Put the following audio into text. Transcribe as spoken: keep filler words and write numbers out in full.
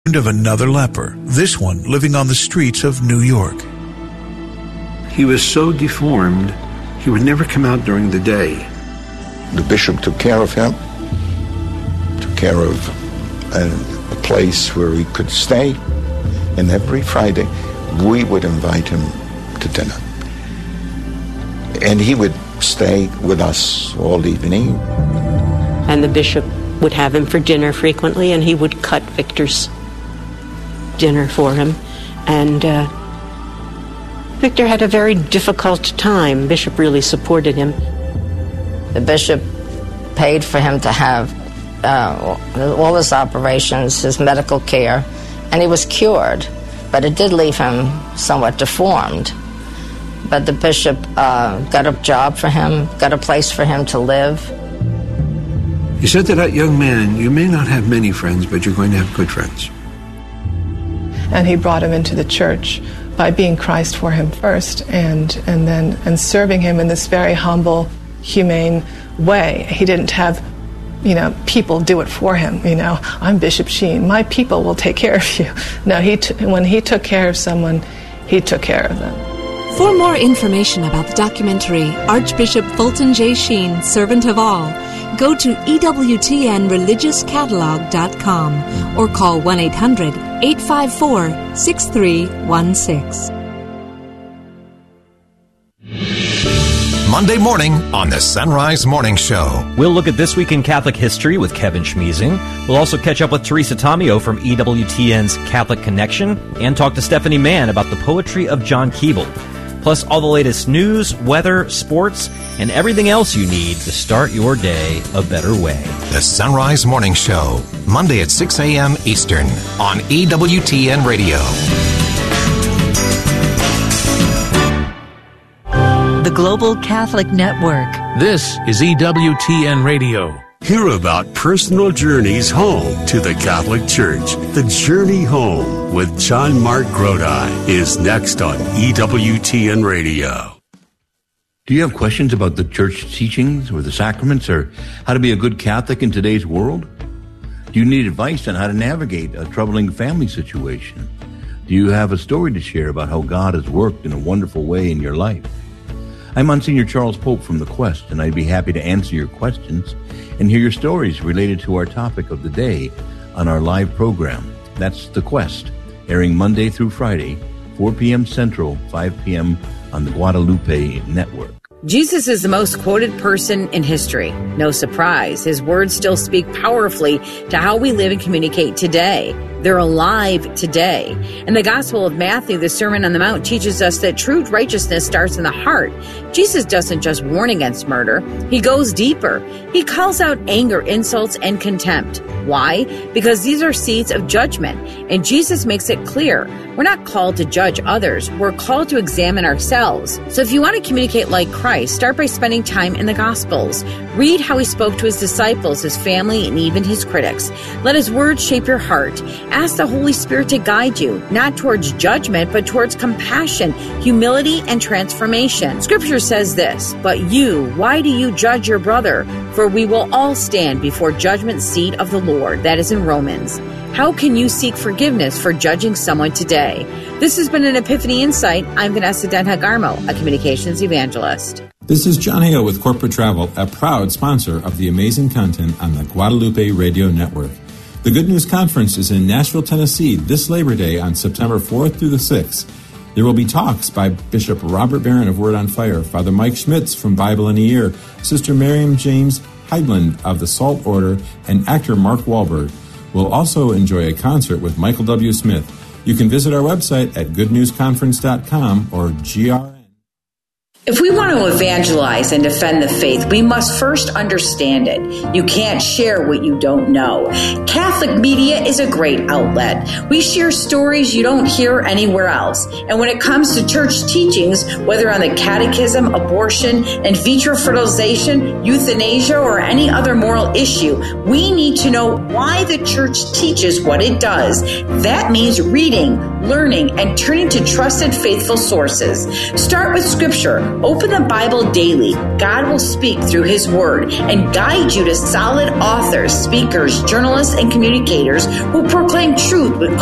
of another leper, this one living on the streets of New York. He was so deformed, he would never come out during the day. The bishop took care of him, took care of a, a place where he could stay, and every Friday we would invite him to dinner. And he would stay with us all evening. And the bishop would have him for dinner frequently, and he would cut Victor's dinner for him. And uh, Victor had a very difficult time. Bishop really supported him. The bishop paid for him to have uh, all his operations, his medical care, and he was cured. But it did leave him somewhat deformed. But the bishop uh, got a job for him, got a place for him to live. He said to that young man, you may not have many friends, but you're going to have good friends. And he brought him into the church by being Christ for him first, and and then and serving him in this very humble, humane way. He didn't have, you know, people do it for him. You know, I'm Bishop Sheen. My people will take care of you. No, he t- when he took care of someone, he took care of them. For more information about the documentary Archbishop Fulton J. Sheen, Servant of All, go to E W T N religious catalog dot com or call one eight hundred eight five four six three one six. Monday morning on the Sunrise Morning Show. We'll look at This Week in Catholic History with Kevin Schmeezing. We'll also catch up with Teresa Tomeo from E W T N's Catholic Connection and talk to Stephanie Mann about the poetry of John Keble. Plus all the latest news, weather, sports, and everything else you need to start your day a better way. The Sunrise Morning Show, Monday at six a.m. Eastern on E W T N Radio. The Global Catholic Network. This is E W T N Radio. Hear about personal journeys home to the Catholic Church. The Journey Home with John Mark Grodi is next on E W T N Radio. Do you have questions about the church teachings or the sacraments or how to be a good Catholic in today's world? Do you need advice on how to navigate a troubling family situation? Do you have a story to share about how God has worked in a wonderful way in your life? I'm Monsignor Charles Pope from The Quest, and I'd be happy to answer your questions and hear your stories related to our topic of the day on our live program. That's The Quest, airing Monday through Friday, four p.m. Central, five p.m. on the Guadalupe Network. Jesus is the most quoted person in history. No surprise, his words still speak powerfully to how we live and communicate today. They're alive today. In the Gospel of Matthew, the Sermon on the Mount teaches us that true righteousness starts in the heart. Jesus doesn't just warn against murder. He goes deeper. He calls out anger, insults, and contempt. Why? Because these are seeds of judgment. And Jesus makes it clear. We're not called to judge others. We're called to examine ourselves. So if you want to communicate like Christ, start by spending time in the Gospels. Read how he spoke to his disciples, his family, and even his critics. Let his words shape your heart. Ask the Holy Spirit to guide you, not towards judgment, but towards compassion, humility, and transformation. Scripture says this, "But you, why do you judge your brother? For we will all stand before judgment seat of the Lord." That is in Romans. How can you seek forgiveness for judging someone today? This has been an Epiphany Insight. I'm Vanessa Denha-Garmo, a communications evangelist. This is John Hale with Corporate Travel, a proud sponsor of the amazing content on the Guadalupe Radio Network. The Good News Conference is in Nashville, Tennessee this Labor Day on September fourth through the sixth. There will be talks by Bishop Robert Barron of Word on Fire, Father Mike Schmitz from Bible in a Year, Sister Miriam James Heidland of the Salt Order, and actor Mark Wahlberg. We'll also enjoy a concert with Michael W. Smith. You can visit our website at good news conference dot com or G R N. If we want to evangelize and defend the faith, we must first understand it. You can't share what you don't know. Catholic media is a great outlet. We share stories you don't hear anywhere else. And when it comes to church teachings, whether on the catechism, abortion, in vitro fertilization, euthanasia, or any other moral issue, we need to know why the church teaches what it does. That means reading, learning, and turning to trusted, faithful sources. Start with Scripture. Open the Bible daily. God will speak through His Word and guide you to solid authors, speakers, journalists, and communicators who proclaim truth with